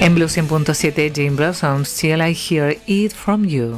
En Blue 100.7, Jane Blossoms, Till I Hear It From You.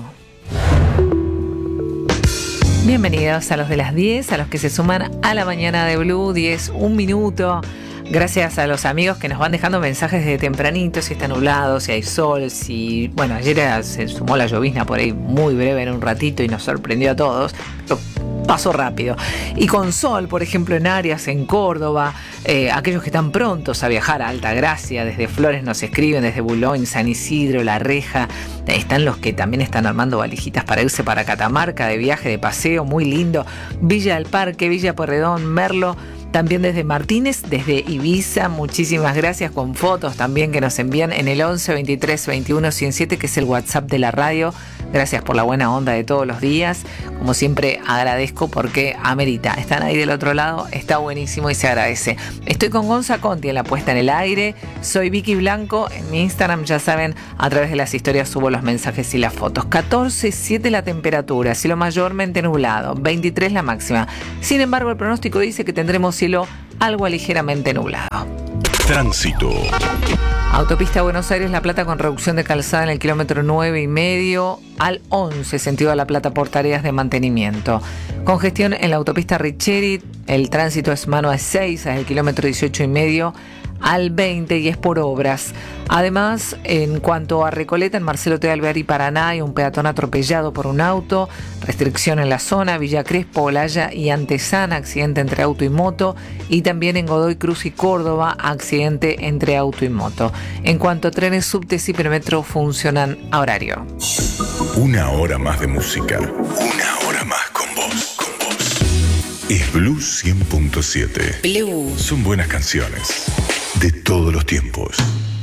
Bienvenidos a los de las 10, a los que se suman a la mañana de Blue, 10, un minuto. Gracias a los amigos que nos van dejando mensajes desde tempranito, si está nublado, si hay sol, si... Bueno, ayer se sumó la llovizna por ahí muy breve en un ratito y nos sorprendió a todos, pero pasó rápido. Y con sol, por ejemplo, en Arias, en Córdoba, aquellos que están prontos a viajar a Altagracia, desde Flores nos escriben, desde Boulogne, San Isidro, La Reja, están los que también están armando valijitas para irse para Catamarca, de viaje, de paseo, muy lindo, Villa del Parque, Villa Pueyrredón, Merlo, también desde Martínez, desde Ibiza, muchísimas gracias, con fotos también que nos envían en el 11 23 21 107, que es el WhatsApp de la radio. Gracias por la buena onda de todos los días. Como siempre agradezco porque amerita. Están ahí del otro lado, está buenísimo y se agradece. Estoy con Gonza Conti en la puesta en el aire. Soy Vicky Blanco. En mi Instagram, ya saben, a través de las historias subo los mensajes y las fotos. 14,7 la temperatura, cielo mayormente nublado, 23 la máxima. Sin embargo, el pronóstico dice que tendremos cielo algo ligeramente nublado. Tránsito. Autopista Buenos Aires-La Plata con reducción de calzada en el kilómetro 9,5 al 11, sentido a La Plata por tareas de mantenimiento. Congestión en la autopista Richeri, el tránsito es mano a 6, desde el kilómetro 18,5 al 20 y es por obras. Además, en cuanto a Recoleta, en Marcelo T. Alvear y Paraná, hay un peatón atropellado por un auto, restricción en la zona, Villa Crespo, Olaya y Antesana, accidente entre auto y moto, y también en Godoy Cruz y Córdoba, accidente entre auto y moto. En cuanto a trenes, subtes y premetro funcionan a horario. Una hora más de música. Una hora más con vos. Es Blue 100.7. Blue. Son buenas canciones de todos los tiempos.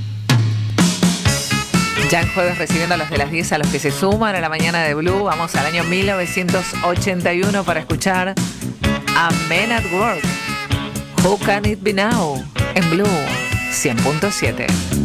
Ya en jueves recibiendo a los de las 10, a los que se suman a la mañana de Blue. Vamos al año 1981 para escuchar a Men at Work. Who Can It Be Now? En Blue 100.7.